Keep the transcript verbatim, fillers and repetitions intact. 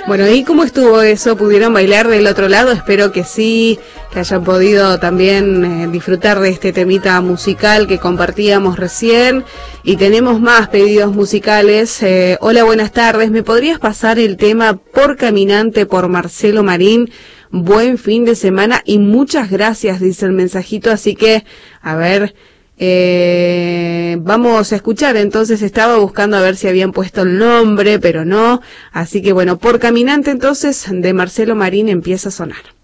Bueno, ¿y cómo estuvo eso? ¿Pudieron bailar del otro lado? Espero que sí, que hayan podido también eh, disfrutar de este temita musical que compartíamos recién. Y tenemos más pedidos musicales. Eh, hola, buenas tardes. ¿Me podrías pasar el tema Por Caminante por Marcelo Marín? Buen fin de semana y muchas gracias, dice el mensajito. Así que, a ver... Eh, vamos a escuchar. Entonces estaba buscando a ver si habían puesto el nombre, pero no. Así que bueno, Por Caminante entonces de Marcelo Marín empieza a sonar.